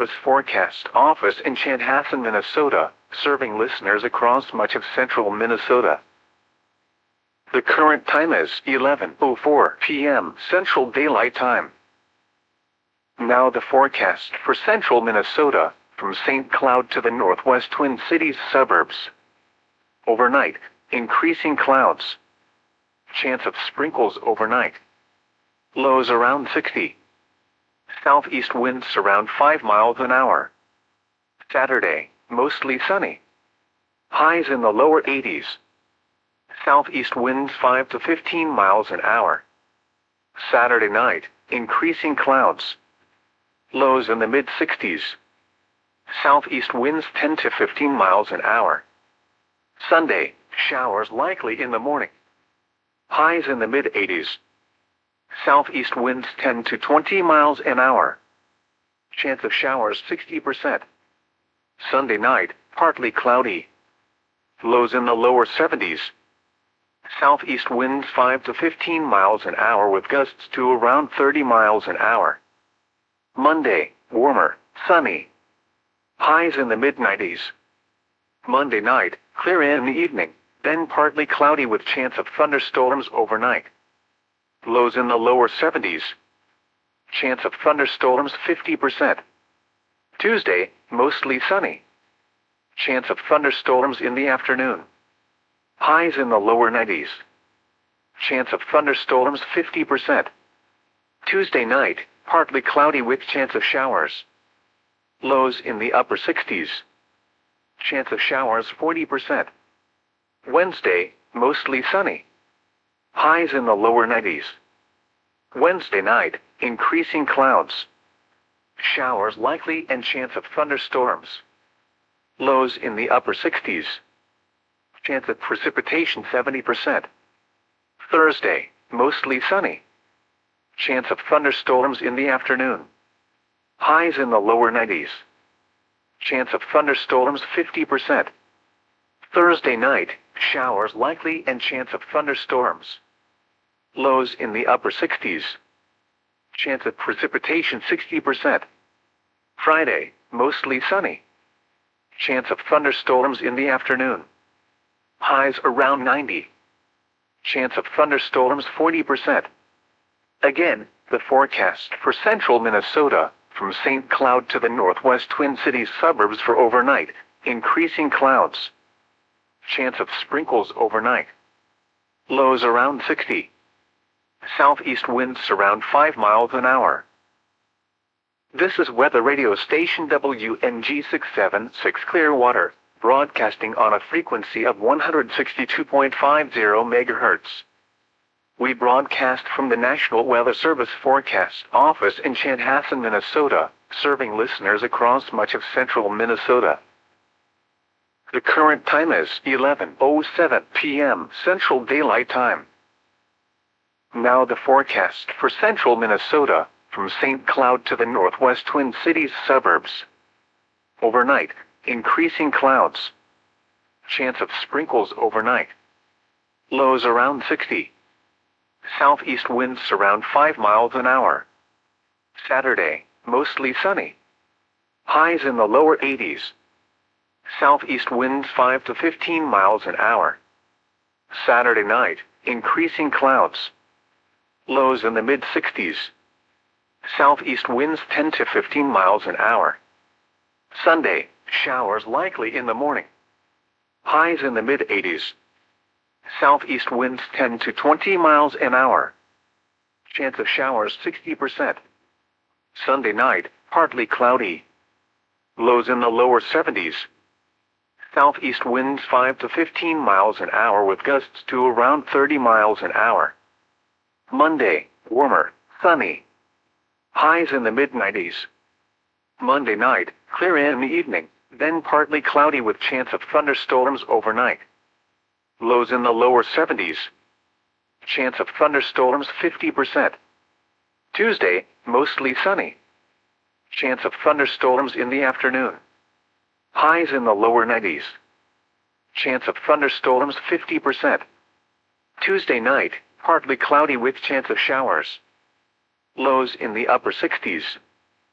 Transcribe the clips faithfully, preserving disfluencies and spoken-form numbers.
Service Forecast Office in Chanhassen, Minnesota, serving listeners across much of central Minnesota. The current time is eleven oh four p m Central Daylight Time. Now the forecast for central Minnesota, from Saint Cloud to the northwest Twin Cities suburbs. Overnight, increasing clouds. Chance of sprinkles overnight. Lows around sixty. Southeast winds around five miles an hour. Saturday, mostly sunny. Highs in the lower eighties. Southeast winds five to fifteen miles an hour. Saturday night, increasing clouds. Lows in the mid sixties. Southeast winds ten to fifteen miles an hour. Sunday, showers likely in the morning. Highs in the mid eighties. Southeast winds ten to twenty miles an hour. Chance of showers sixty percent. Sunday night, partly cloudy. Lows in the lower seventies. Southeast winds five to fifteen miles an hour with gusts to around thirty miles an hour. Monday, warmer, sunny. Highs in the mid nineties. Monday night, clear in the evening, then partly cloudy with chance of thunderstorms overnight. Lows in the lower seventies. Chance of thunderstorms fifty percent. Tuesday, mostly sunny. Chance of thunderstorms in the afternoon. Highs in the lower nineties. Chance of thunderstorms fifty percent. Tuesday night, partly cloudy with chance of showers. Lows in the upper sixties. Chance of showers forty percent. Wednesday, mostly sunny. Highs in the lower nineties. Wednesday night, increasing clouds. Showers likely and chance of thunderstorms. Lows in the upper sixties. Chance of precipitation seventy percent. Thursday, mostly sunny. Chance of thunderstorms in the afternoon. Highs in the lower nineties. Chance of thunderstorms fifty percent. Thursday night, showers likely and chance of thunderstorms. Lows in the upper sixties. Chance of precipitation sixty percent. Friday, mostly sunny. Chance of thunderstorms in the afternoon. Highs around ninety. Chance of thunderstorms forty percent. Again, the forecast for central Minnesota, from Saint Cloud to the northwest Twin Cities suburbs for overnight, increasing clouds. Chance of sprinkles overnight. Lows around sixty. Southeast winds around five miles an hour. This is weather radio station W N G six seven six Clearwater, broadcasting on a frequency of one hundred sixty-two point five zero megahertz. We broadcast from the National Weather Service Forecast Office in Chanhassen, Minnesota, serving listeners across much of central Minnesota. The current time is eleven oh seven p m Central Daylight Time. Now the forecast for central Minnesota, from Saint Cloud to the northwest Twin Cities suburbs. Overnight, increasing clouds. Chance of sprinkles overnight. Lows around sixty. Southeast winds around five miles an hour. Saturday, mostly sunny. Highs in the lower eighties. Southeast winds five to fifteen miles an hour. Saturday night, increasing clouds. Lows in the mid sixties. Southeast winds ten to fifteen miles an hour. Sunday, showers likely in the morning. Highs in the mid eighties. Southeast winds ten to twenty miles an hour. Chance of showers sixty percent. Sunday night, partly cloudy. Lows in the lower seventies. Southeast winds five to fifteen miles an hour with gusts to around thirty miles an hour. Monday, warmer, sunny. Highs in the mid nineties. Monday night, clear in the evening, then partly cloudy with chance of thunderstorms overnight. Lows in the lower seventies. Chance of thunderstorms fifty percent. Tuesday, mostly sunny. Chance of thunderstorms in the afternoon. Highs in the lower nineties. Chance of thunderstorms fifty percent. Tuesday night, partly cloudy with chance of showers. Lows in the upper sixties.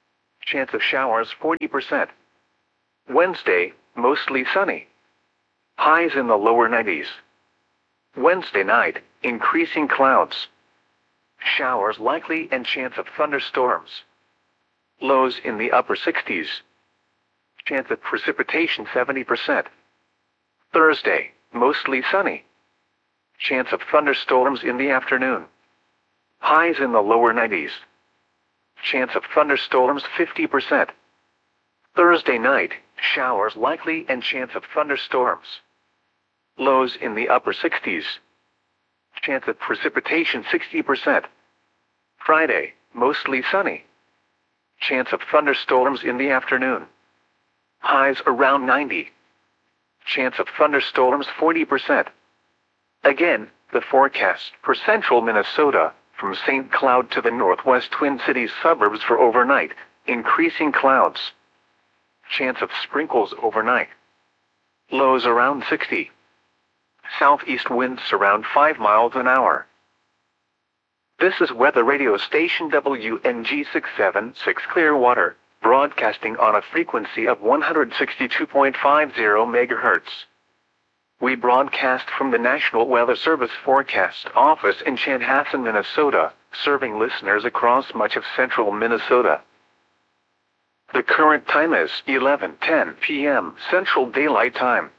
Chance of showers forty percent. Wednesday, mostly sunny. Highs in the lower nineties. Wednesday night, increasing clouds. Showers likely and chance of thunderstorms. Lows in the upper sixties. Chance of precipitation seventy percent. Thursday, mostly sunny. Chance of thunderstorms in the afternoon. Highs in the lower nineties. Chance of thunderstorms fifty percent. Thursday night, showers likely and chance of thunderstorms. Lows in the upper sixties. Chance of precipitation sixty percent. Friday, mostly sunny. Chance of thunderstorms in the afternoon. Highs around ninety. Chance of thunderstorms forty percent. Again, the forecast for central Minnesota, from Saint Cloud to the northwest Twin Cities suburbs for overnight, increasing clouds. Chance of sprinkles overnight. Lows around sixty. Southeast winds around five miles an hour. This is weather radio station W N G six seven six Clearwater, broadcasting on a frequency of one hundred sixty-two point five zero megahertz. We broadcast from the National Weather Service Forecast Office in Chanhassen, Minnesota, serving listeners across much of central Minnesota. The current time is eleven ten p m Central Daylight Time.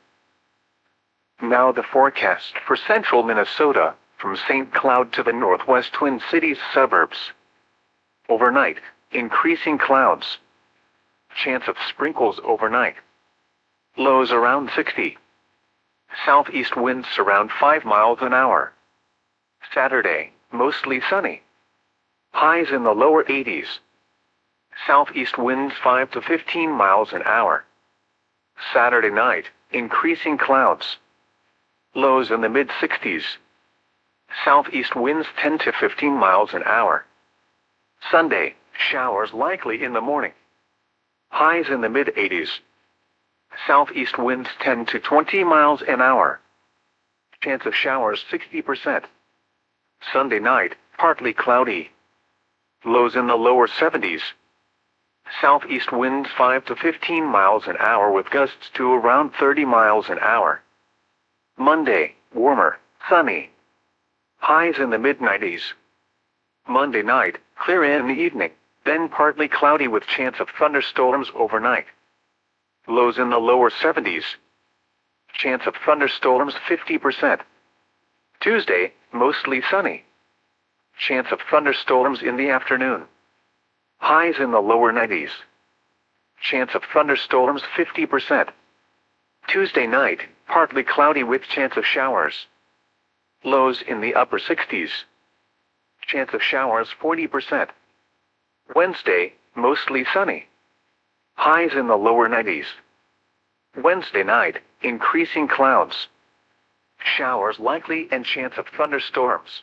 Now the forecast for central Minnesota, from Saint Cloud to the northwest Twin Cities suburbs. Overnight, increasing clouds. Chance of sprinkles overnight. Lows around sixty. Southeast winds around five miles an hour. Saturday, mostly sunny. Highs in the lower eighties. Southeast winds five to fifteen miles an hour. Saturday night, increasing clouds. Lows in the mid sixties. Southeast winds ten to fifteen miles an hour. Sunday, showers likely in the morning. Highs in the mid eighties. Southeast winds ten to twenty miles an hour. Chance of showers sixty percent. Sunday night, partly cloudy. Lows in the lower seventies. Southeast winds five to fifteen miles an hour with gusts to around thirty miles an hour. Monday, warmer, sunny. Highs in the mid nineties. Monday night, clear in the evening, then partly cloudy with chance of thunderstorms overnight. Lows in the lower seventies. Chance of thunderstorms fifty percent. Tuesday, mostly sunny. Chance of thunderstorms in the afternoon. Highs in the lower nineties. Chance of thunderstorms fifty percent. Tuesday night, partly cloudy with chance of showers. Lows in the upper sixties. Chance of showers forty percent. Wednesday, mostly sunny. Highs in the lower nineties. Wednesday night, increasing clouds. Showers likely and chance of thunderstorms.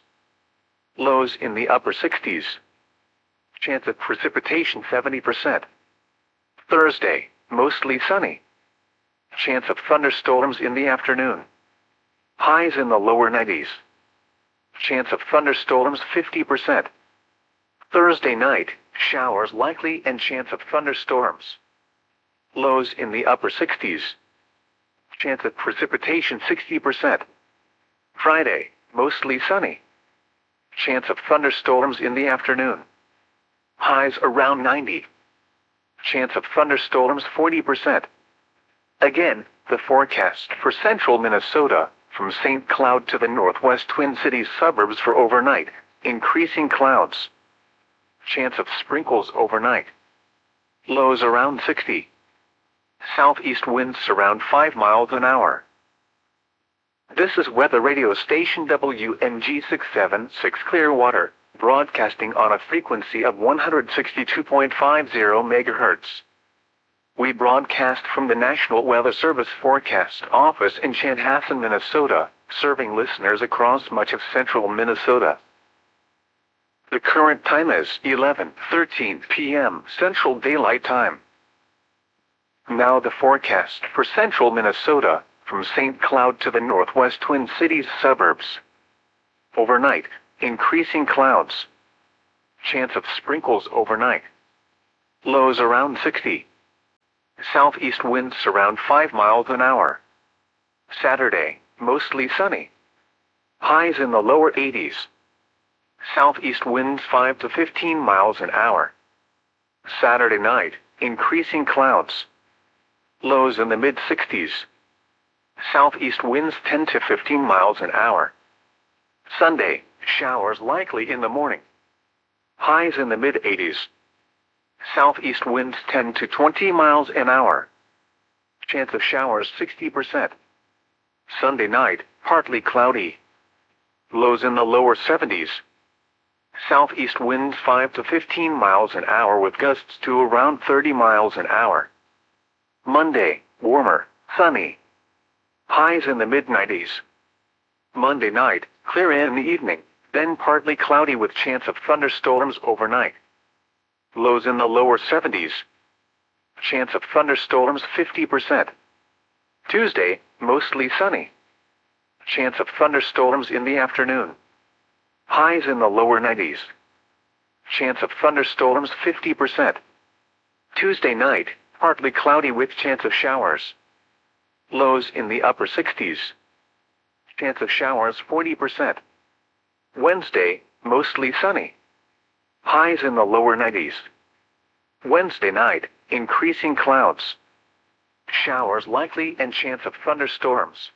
Lows in the upper sixties. Chance of precipitation seventy percent. Thursday, mostly sunny. Chance of thunderstorms in the afternoon. Highs in the lower nineties. Chance of thunderstorms fifty percent. Thursday night, showers likely and chance of thunderstorms. Lows in the upper sixties. Chance of precipitation sixty percent. Friday, mostly sunny. Chance of thunderstorms in the afternoon. Highs around ninety. Chance of thunderstorms forty percent. Again, the forecast for central Minnesota, from Saint Cloud to the northwest Twin Cities suburbs for overnight, increasing clouds. Chance of sprinkles overnight. Lows around sixty. Southeast winds around five miles an hour. This is weather radio station W N G six seven six Clearwater, broadcasting on a frequency of one hundred sixty-two point five zero megahertz. We broadcast from the National Weather Service Forecast Office in Chanhassen, Minnesota, serving listeners across much of central Minnesota. The current time is eleven thirteen p m Central Daylight Time. Now the forecast for central Minnesota, from Saint Cloud to the northwest Twin Cities suburbs. Overnight, increasing clouds. Chance of sprinkles overnight. Lows around sixty. Southeast winds around five miles an hour. Saturday, mostly sunny. Highs in the lower eighties. Southeast winds five to fifteen miles an hour. Saturday night, increasing clouds. Lows in the mid sixties. Southeast winds ten to fifteen miles an hour. Sunday, showers likely in the morning. Highs in the mid eighties. Southeast winds ten to twenty miles an hour. Chance of showers sixty percent. Sunday night, partly cloudy. Lows in the lower seventies. Southeast winds five to fifteen miles an hour with gusts to around thirty miles an hour. Monday, warmer, sunny. Highs in the mid nineties. Monday night, clear in the evening, then partly cloudy with chance of thunderstorms overnight. Lows in the lower seventies. Chance of thunderstorms fifty percent. Tuesday, mostly sunny. Chance of thunderstorms in the afternoon. Highs in the lower nineties. Chance of thunderstorms fifty percent. Tuesday night, partly cloudy with chance of showers. Lows in the upper sixties. Chance of showers forty percent. Wednesday, mostly sunny. Highs in the lower nineties. Wednesday night, increasing clouds. Showers likely and chance of thunderstorms.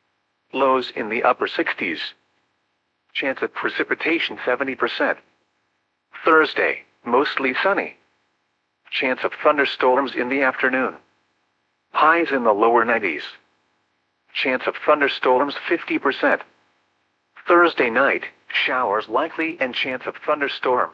Lows in the upper sixties. Chance of precipitation seventy percent. Thursday, mostly sunny. Chance of thunderstorms in the afternoon. Highs in the lower nineties. Chance of thunderstorms fifty percent. Thursday night, showers likely and chance of thunderstorms.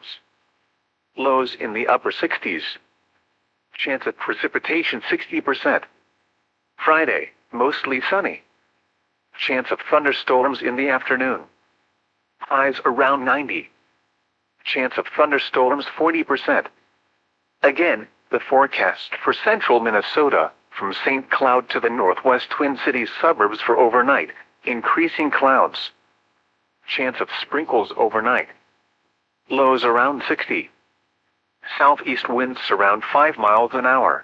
Lows in the upper sixties. Chance of precipitation sixty percent. Friday, mostly sunny. Chance of thunderstorms in the afternoon. Highs around ninety. Chance of thunderstorms forty percent. Again, the forecast for central Minnesota, from Saint Cloud to the northwest Twin Cities suburbs for overnight, increasing clouds. Chance of sprinkles overnight. Lows around sixty. Southeast winds around five miles an hour.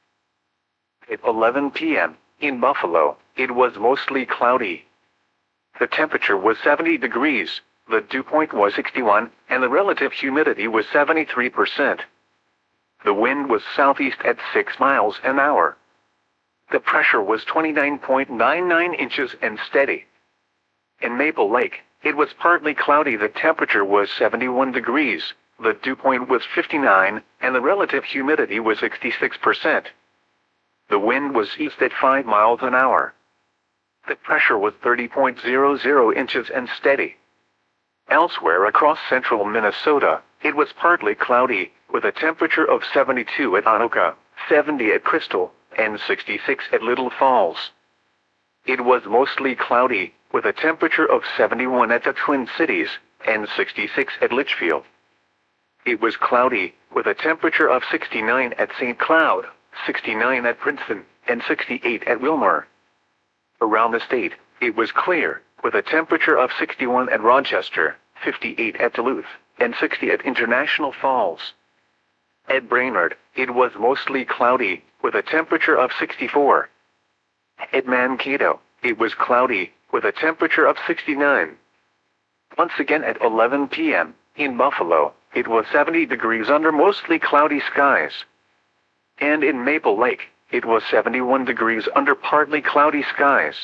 At eleven p m, in Buffalo, it was mostly cloudy. The temperature was seventy degrees, the dew point was sixty-one, and the relative humidity was seventy-three percent. The wind was southeast at six miles an hour. The pressure was twenty-nine point nine nine inches and steady. In Maple Lake, it was partly cloudy. The temperature was seventy-one degrees, the dew point was fifty-nine, and the relative humidity was sixty-six percent. The wind was east at five miles an hour. The pressure was thirty point zero zero inches and steady. Elsewhere across central Minnesota, it was partly cloudy, with a temperature of seventy-two at Anoka, seventy at Crystal, and sixty-six at Little Falls. It was mostly cloudy, with a temperature of seventy-one at the Twin Cities, and sixty-six at Litchfield. It was cloudy, with a temperature of sixty-nine at Saint Cloud, sixty-nine at Princeton, and sixty-eight at Wilmer. Around the state, it was clear, with a temperature of sixty-one at Rochester, fifty-eight at Duluth, and sixty at International Falls. At Brainerd, it was mostly cloudy, with a temperature of sixty-four. At Mankato, it was cloudy, with a temperature of sixty-nine. Once again at eleven p m, in Buffalo, it was seventy degrees under mostly cloudy skies. And in Maple Lake, it was seventy-one degrees under partly cloudy skies.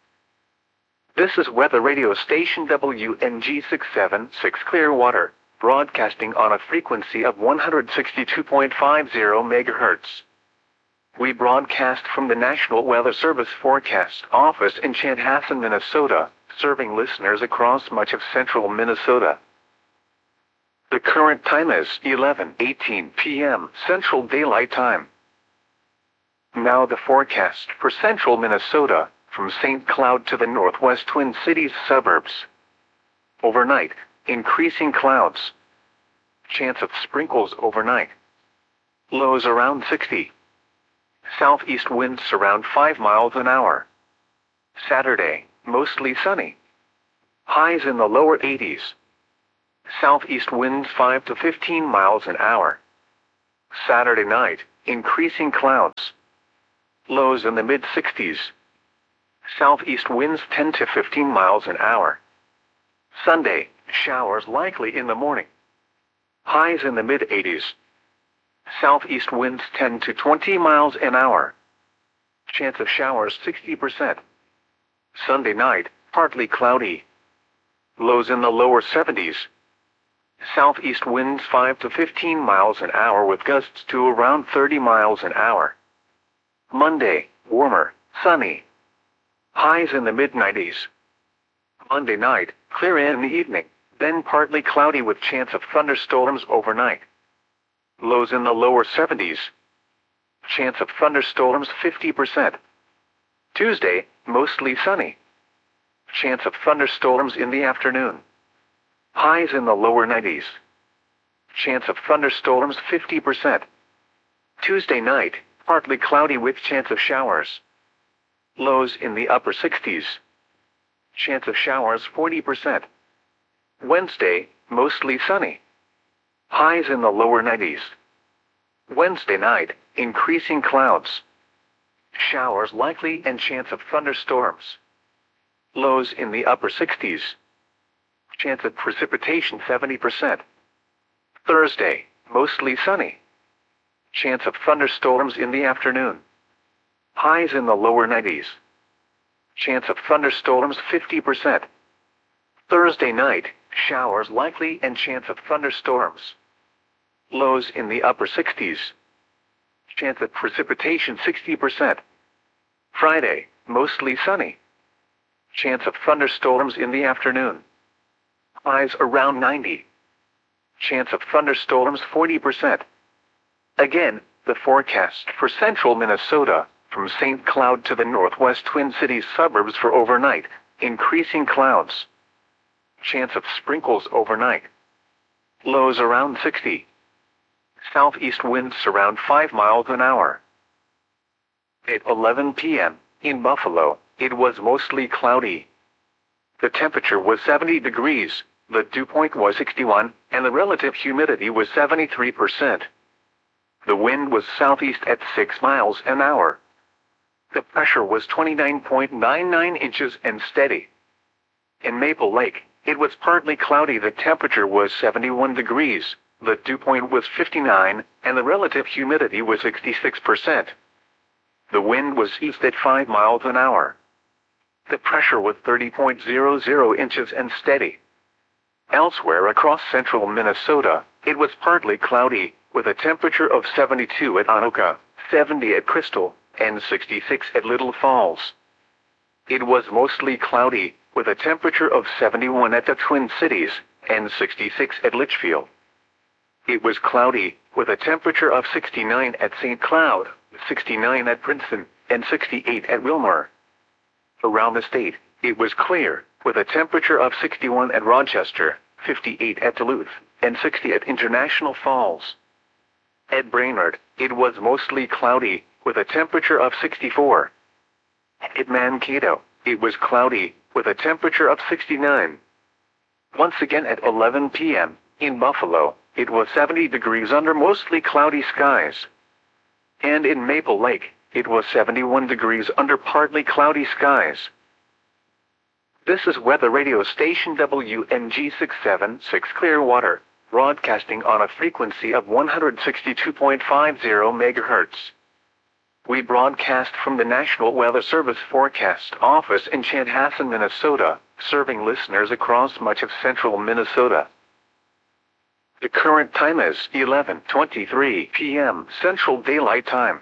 This is weather radio station W N G six seven six Clearwater, broadcasting on a frequency of one hundred sixty-two point five zero megahertz. We broadcast from the National Weather Service Forecast Office in Chanhassen, Minnesota, serving listeners across much of central Minnesota. The current time is eleven eighteen p m Central Daylight Time. Now the forecast for central Minnesota, from Saint Cloud to the northwest Twin Cities suburbs. Overnight, increasing clouds. Chance of sprinkles overnight. Lows around sixty. Southeast winds around five miles an hour. Saturday, mostly sunny. Highs in the lower eighties. Southeast winds five to fifteen miles an hour. Saturday night, increasing clouds. Lows in the mid sixties. Southeast winds ten to fifteen miles an hour. Sunday, showers likely in the morning. Highs in the mid eighties. Southeast winds ten to twenty miles an hour. Chance of showers sixty percent. Sunday night, partly cloudy. Lows in the lower seventies. Southeast winds five to fifteen miles an hour with gusts to around thirty miles an hour. Monday, warmer, sunny. Highs in the mid nineties. Monday night, clear in the evening, then partly cloudy with chance of thunderstorms overnight. Lows in the lower seventies. Chance of thunderstorms fifty percent. Tuesday, mostly sunny. Chance of thunderstorms in the afternoon. Highs in the lower nineties. Chance of thunderstorms fifty percent. Tuesday night, partly cloudy with chance of showers. Lows in the upper sixties. Chance of showers forty percent. Wednesday, mostly sunny. Highs in the lower nineties. Wednesday night, increasing clouds. Showers likely and chance of thunderstorms. Lows in the upper sixties. Chance of precipitation seventy percent. Thursday, mostly sunny. Chance of thunderstorms in the afternoon. Highs in the lower nineties. Chance of thunderstorms fifty percent. Thursday night, showers likely and chance of thunderstorms. Lows in the upper sixties. Chance of precipitation sixty percent. Friday, mostly sunny. Chance of thunderstorms in the afternoon. Highs around ninety. Chance of thunderstorms forty percent. Again, the forecast for central Minnesota, from Saint Cloud to the northwest Twin Cities suburbs for overnight, increasing clouds. Chance of sprinkles overnight. Lows around sixty. Southeast winds around five miles an hour. At eleven p m, in Buffalo, it was mostly cloudy. The temperature was seventy degrees, the dew point was sixty-one, and the relative humidity was seventy-three percent. The wind was southeast at six miles an hour. The pressure was twenty-nine point nine nine inches and steady. In Maple Lake, it was partly cloudy. The temperature was seventy-one degrees, the dew point was fifty-nine, and the relative humidity was sixty-six percent. The wind was east at five miles an hour. The pressure was thirty point zero zero inches and steady. Elsewhere across central Minnesota, it was partly cloudy, with a temperature of seventy-two at Anoka, seventy at Crystal, and sixty-six at Little Falls. It was mostly cloudy, with a temperature of seventy-one at the Twin Cities, and sixty-six at Litchfield. It was cloudy, with a temperature of sixty-nine at Saint Cloud, sixty-nine at Princeton, and sixty-eight at Wilmore. Around the state, it was clear, with a temperature of sixty-one at Rochester, fifty-eight at Duluth, and sixty at International Falls. At Brainerd, it was mostly cloudy, with a temperature of sixty-four. At Mankato, it was cloudy, with a temperature of sixty-nine. Once again at eleven p m, in Buffalo, it was seventy degrees under mostly cloudy skies. And in Maple Lake, it was seventy-one degrees under partly cloudy skies. This is weather radio station W N G six seven six Clearwater, broadcasting on a frequency of one hundred sixty-two point five zero megahertz. We broadcast from the National Weather Service Forecast Office in Chanhassen, Minnesota, serving listeners across much of central Minnesota. The current time is eleven twenty-three p m Central Daylight Time.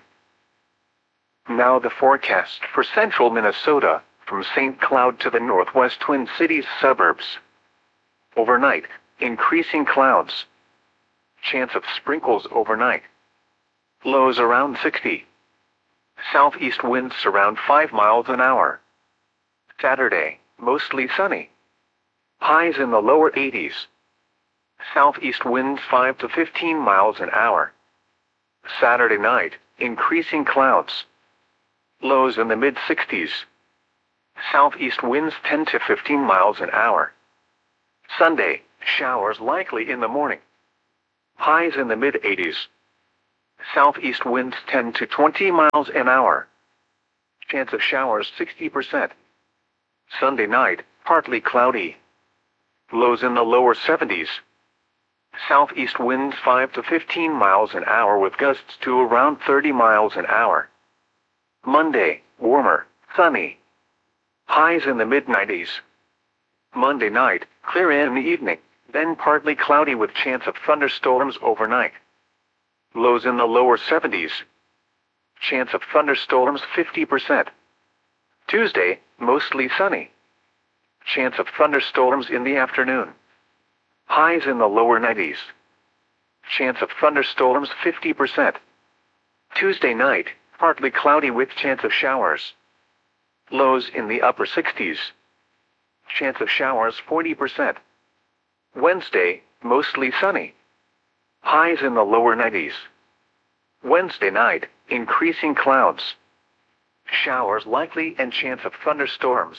Now the forecast for central Minnesota, from Saint Cloud to the northwest Twin Cities suburbs. Overnight, increasing clouds. Chance of sprinkles overnight. Lows around sixty. Southeast winds around five miles an hour. Saturday, mostly sunny. Highs in the lower eighties. Southeast winds five to fifteen miles an hour. Saturday night, increasing clouds. Lows in the mid sixties. Southeast winds ten to fifteen miles an hour. Sunday, showers likely in the morning. Highs in the mid eighties. Southeast winds ten to twenty miles an hour. Chance of showers sixty percent. Sunday night, partly cloudy. Lows in the lower seventies. Southeast winds five to fifteen miles an hour with gusts to around thirty miles an hour. Monday, warmer, sunny. Highs in the mid nineties. Monday night, clear in the evening, then partly cloudy with chance of thunderstorms overnight. Lows in the lower seventies. Chance of thunderstorms fifty percent. Tuesday, mostly sunny. Chance of thunderstorms in the afternoon. Highs in the lower nineties. Chance of thunderstorms fifty percent. Tuesday night, partly cloudy with chance of showers. Lows in the upper sixties. Chance of showers forty percent. Wednesday, mostly sunny. Highs in the lower nineties. Wednesday night, increasing clouds. Showers likely and chance of thunderstorms.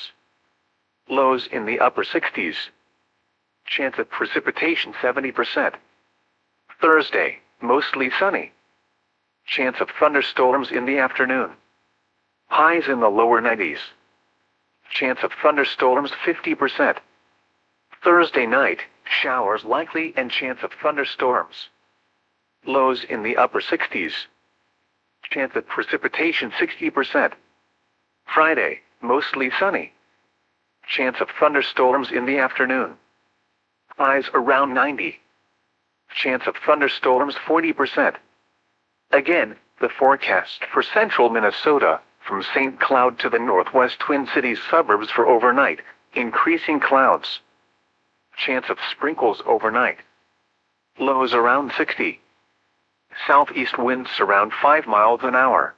Lows in the upper sixties. Chance of precipitation seventy percent. Thursday, mostly sunny. Chance of thunderstorms in the afternoon. Highs in the lower nineties. Chance of thunderstorms fifty percent. Thursday night, showers likely and chance of thunderstorms. Lows in the upper sixties. Chance of precipitation sixty percent. Friday, mostly sunny. Chance of thunderstorms in the afternoon. Highs around ninety. Chance of thunderstorms forty percent. Again, the forecast for central Minnesota, from Saint Cloud to the northwest Twin Cities suburbs for overnight, increasing clouds. Chance of sprinkles overnight. Lows around sixty. Southeast winds around five miles an hour.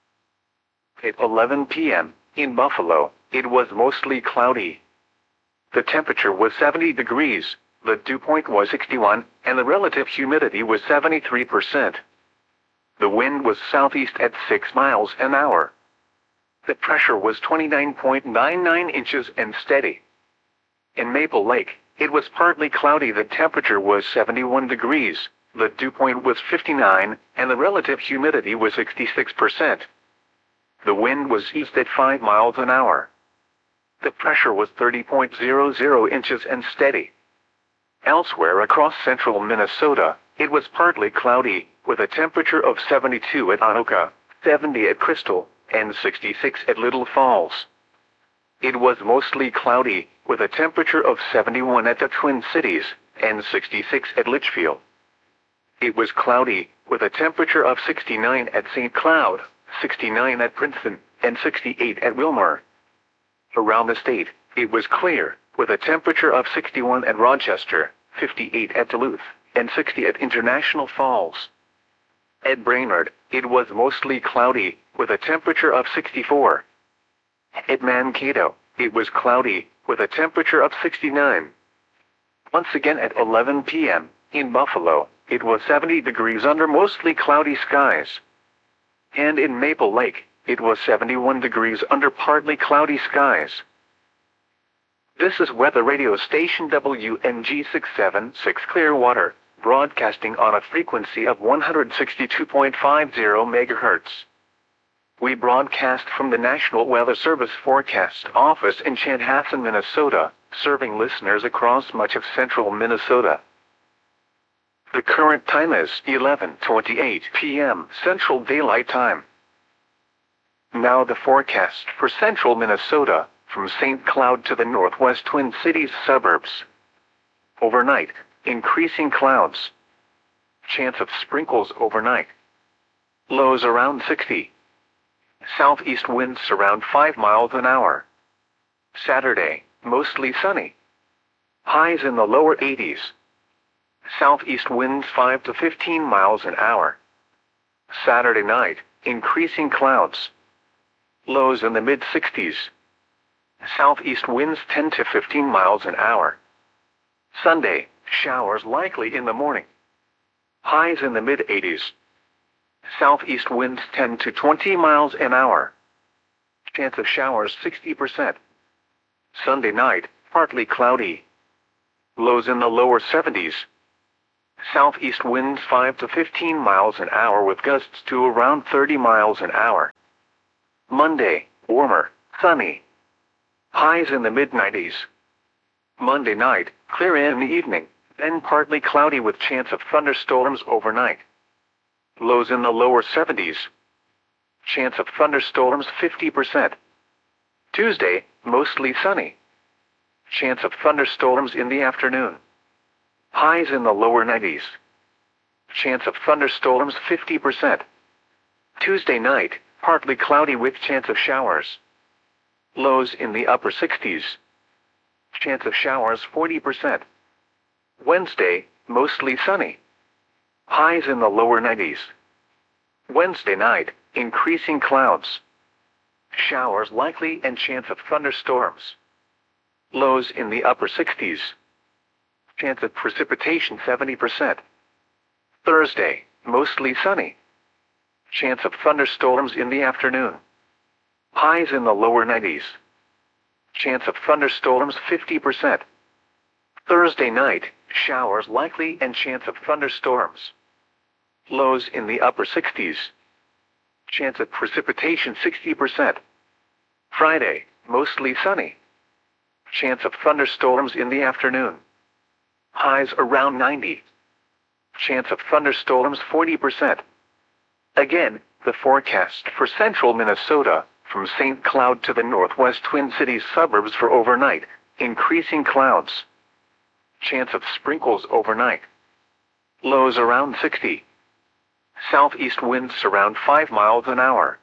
At eleven p m, in Buffalo, it was mostly cloudy. The temperature was seventy degrees, the dew point was sixty-one, and the relative humidity was seventy-three percent. The wind was southeast at six miles an hour. The pressure was twenty-nine point nine nine inches and steady. In Maple Lake, it was partly cloudy. The temperature was seventy-one degrees, the dew point was fifty-nine, and the relative humidity was sixty-six percent. The wind was east at five miles an hour. The pressure was thirty point zero zero inches and steady. Elsewhere across central Minnesota, it was partly cloudy, with a temperature of seventy-two at Anoka, seventy at Crystal, and sixty-six at Little Falls. It was mostly cloudy, with a temperature of seventy-one at the Twin Cities, and sixty-six at Litchfield. It was cloudy, with a temperature of sixty-nine at Saint Cloud, sixty-nine at Princeton, and sixty-eight at Wilmer. Around the state, it was clear, with a temperature of sixty-one at Rochester, fifty-eight at Duluth, and sixty at International Falls. At Brainerd, it was mostly cloudy, with a temperature of sixty-four. At Mankato, it was cloudy, with a temperature of sixty-nine. Once again at eleven p m, in Buffalo, it was seventy degrees under mostly cloudy skies. And in Maple Lake, it was seventy-one degrees under partly cloudy skies. This is weather radio station W N G six seven six Clearwater, broadcasting on a frequency of one hundred sixty-two point five zero megahertz. We broadcast from the National Weather Service Forecast Office in Chanhassen, Minnesota, serving listeners across much of central Minnesota. The current time is eleven twenty-eight p m Central Daylight Time. Now the forecast for central Minnesota, from Saint Cloud to the northwest Twin Cities suburbs. Overnight, increasing clouds. Chance of sprinkles overnight. Lows around sixty. Southeast winds around five miles an hour. Saturday, mostly sunny. Highs in the lower eighties. Southeast winds five to fifteen miles an hour. Saturday night, increasing clouds. Lows in the mid sixties. Southeast winds ten to fifteen miles an hour. Sunday, showers likely in the morning. Highs in the mid eighties. Southeast winds ten to twenty miles an hour. Chance of showers sixty percent. Sunday night, partly cloudy. Lows in the lower seventies. Southeast winds five to fifteen miles an hour with gusts to around thirty miles an hour. Monday, warmer, sunny. Highs in the mid nineties. Monday night, clear in the evening, then partly cloudy with chance of thunderstorms overnight. Lows in the lower seventies. Chance of thunderstorms fifty percent. Tuesday, mostly sunny. Chance of thunderstorms in the afternoon. Highs in the lower nineties. Chance of thunderstorms fifty percent. Tuesday night, partly cloudy with chance of showers. Lows in the upper sixties. Chance of showers forty percent. Wednesday, mostly sunny. Highs in the lower nineties. Wednesday night, increasing clouds. Showers likely and chance of thunderstorms. Lows in the upper sixties. Chance of precipitation seventy percent. Thursday, mostly sunny. Chance of thunderstorms in the afternoon. Highs in the lower nineties. Chance of thunderstorms fifty percent. Thursday night, showers likely and chance of thunderstorms. Lows in the upper sixties. Chance of precipitation sixty percent. Friday, mostly sunny. Chance of thunderstorms in the afternoon. Highs around ninety. Chance of thunderstorms forty percent. Again, the forecast for central Minnesota, from Saint Cloud to the northwest Twin Cities suburbs for overnight, increasing clouds. Chance of sprinkles overnight. Lows around sixty. Southeast winds around five miles an hour.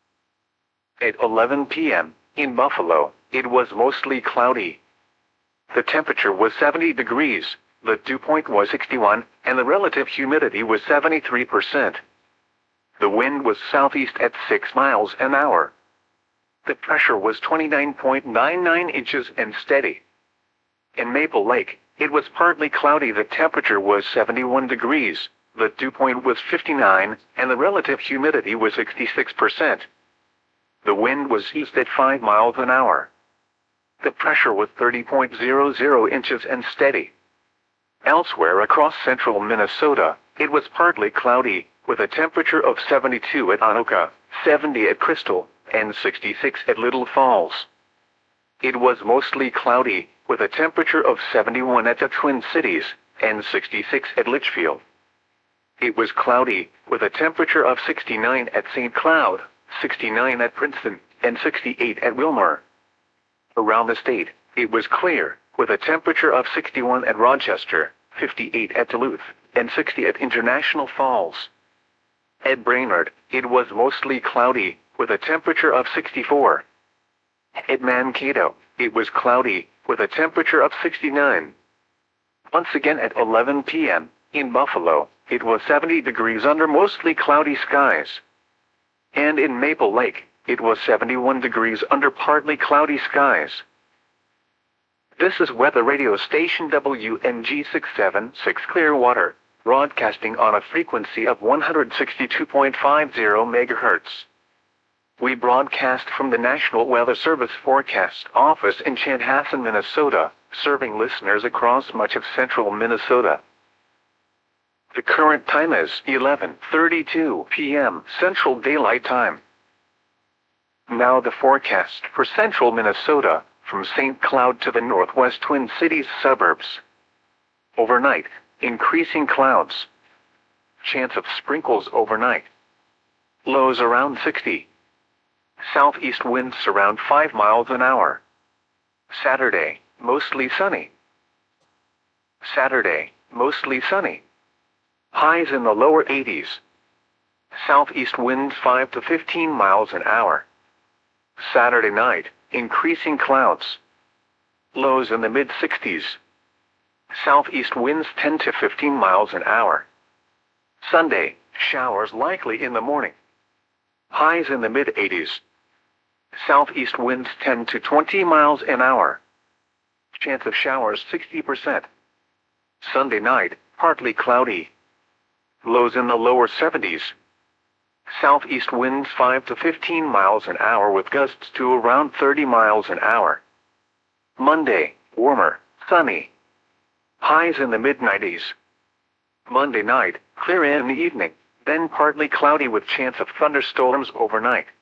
At eleven p m, in Buffalo, it was mostly cloudy. The temperature was seventy degrees, the dew point was sixty-one, and the relative humidity was seventy-three percent. The wind was southeast at six miles an hour. The pressure was twenty-nine point nine nine inches and steady. In Maple Lake, it was partly cloudy. The temperature was seventy-one degrees, the dew point was fifty-nine, and the relative humidity was sixty-six percent. The wind was east at five miles an hour. The pressure was thirty point zero zero inches and steady. Elsewhere across central Minnesota, it was partly cloudy, with a temperature of seventy-two at Anoka, seventy at Crystal, and sixty-six at Little Falls. It was mostly cloudy, with a temperature of seventy-one at the Twin Cities, and sixty-six at Litchfield. It was cloudy, with a temperature of sixty-nine at Saint Cloud, sixty-nine at Princeton, and sixty-eight at Wilmer. Around the state, it was clear, with a temperature of sixty-one at Rochester, fifty-eight at Duluth, and sixty at International Falls. At Brainerd, it was mostly cloudy, with a temperature of sixty-four. At Mankato, it was cloudy, with a temperature of sixty-nine. Once again at eleven p m, in Buffalo, it was seventy degrees under mostly cloudy skies. And in Maple Lake, it was seventy-one degrees under partly cloudy skies. This is weather radio station W N G six seven six Clearwater, broadcasting on a frequency of one hundred sixty-two point five zero megahertz. We broadcast from the National Weather Service Forecast Office in Chanhassen, Minnesota, serving listeners across much of central Minnesota. The current time is eleven thirty-two p m Central Daylight Time. Now the forecast for central Minnesota, from Saint Cloud to the northwest Twin Cities suburbs. Overnight, increasing clouds. Chance of sprinkles overnight. Lows around sixty. Southeast winds around five miles an hour. Saturday, mostly sunny. Saturday, mostly sunny. Highs in the lower eighties. Southeast winds five to fifteen miles an hour. Saturday night, increasing clouds. Lows in the mid sixties. Southeast winds ten to fifteen miles an hour. Sunday, showers likely in the morning. Highs in the mid eighties. Southeast winds ten to twenty miles an hour. Chance of showers sixty percent. Sunday night, partly cloudy. Lows in the lower seventies. Southeast winds five to fifteen miles an hour with gusts to around thirty miles an hour. Monday, warmer, sunny. Highs in the mid nineties. Monday night, clear in the evening, then partly cloudy with chance of thunderstorms overnight.